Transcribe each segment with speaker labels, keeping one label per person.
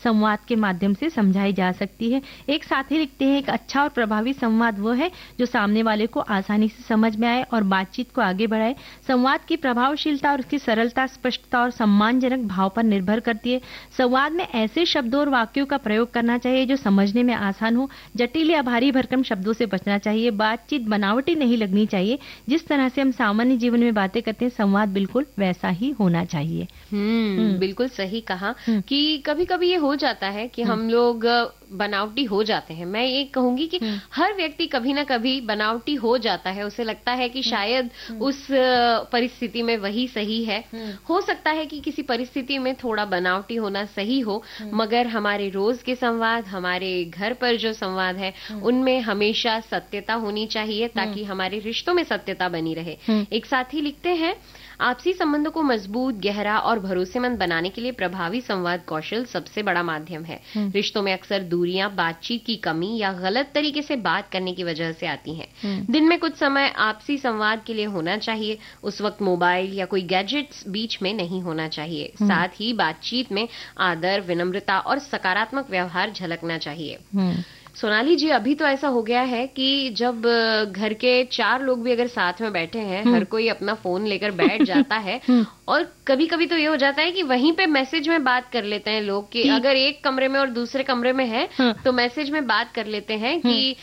Speaker 1: संवाद के माध्यम से समझाई जा सकती है। एक साथी लिखते हैं, एक अच्छा और प्रभावी संवाद वो है जो सामने वाले को आसानी से समझ में आए और बातचीत को आगे बढ़ाए। संवाद की प्रभावशीलता और उसकी सरलता, स्पष्टता और सम्मानजनक भाव पर निर्भर करती है। संवाद में ऐसे शब्दों और वाक्यों का प्रयोग करना चाहिए जो समझने में आसान हो। जटिल या भारी भरकम शब्दों से बचना चाहिए। बातचीत बनावटी नहीं लगनी चाहिए। जिस तरह से हम सामान्य जीवन में बातें करते हैं, संवाद बिल्कुल वैसा ही होना चाहिए।
Speaker 2: बिल्कुल सही कहा कि कभी-कभी ये हो जाता है कि हम लोग बनावटी हो जाते हैं। मैं ये कहूंगी कि हर व्यक्ति कभी ना कभी बनावटी हो जाता है। उसे लगता है कि शायद उस परिस्थिति में वही सही है। हो सकता है कि किसी परिस्थिति में थोड़ा बनावटी होना सही हो, मगर हमारे रोज के संवाद, हमारे घर पर जो संवाद है, उनमें हमेशा सत्यता होनी चाहिए ताकि हमारे रिश्तों में सत्यता बनी रहे। एक साथी लिखते हैं, आपसी संबंधों को मजबूत, गहरा और भरोसेमंद बनाने के लिए प्रभावी संवाद कौशल सबसे बड़ा माध्यम है। रिश्तों में अक्सर दूरियां बातचीत की कमी या गलत तरीके से बात करने की वजह से आती हैं। दिन में कुछ समय आपसी संवाद के लिए होना चाहिए। उस वक्त मोबाइल या कोई गैजेट्स बीच में नहीं होना चाहिए। साथ ही बातचीत में आदर, विनम्रता और सकारात्मक व्यवहार झलकना चाहिए। सोनाली जी, अभी तो ऐसा हो गया है कि जब घर के 4 लोग भी अगर साथ में बैठे हैं, हर कोई अपना फोन लेकर बैठ जाता है और कभी कभी तो ये हो जाता है कि वहीं पे मैसेज में बात कर लेते हैं लोग कि अगर एक कमरे में और दूसरे कमरे में है तो मैसेज में बात कर लेते हैं कि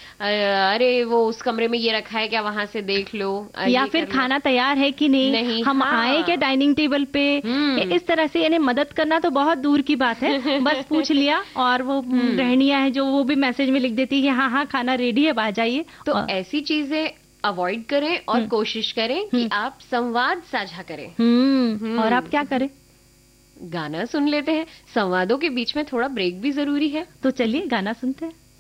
Speaker 2: अरे वो उस कमरे में ये रखा है क्या, वहां से देख लो,
Speaker 1: या फिर खाना तैयार है कि नहीं, हम आए क्या डाइनिंग टेबल पे। इस तरह से यानी मदद करना तो बहुत दूर की बात है, बस पूछ लिया और वो गृहिणियां है जो वो भी मैसेज में लिख देती है कि हाँ खाना रेडी है, आ जाइए।
Speaker 2: तो ऐसी चीजें अवॉइड करें और कोशिश करें कि आप संवाद साझा करें।
Speaker 1: और आप क्या करें?
Speaker 2: गाना सुन लेते हैं। संवादों के बीच में थोड़ा ब्रेक भी जरूरी है।
Speaker 1: तो चलिए गाना सुनते हैं।